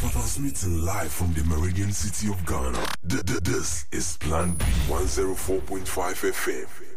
Transmitting live from the Meridian City of Ghana. This is Plan B 104.5 FM.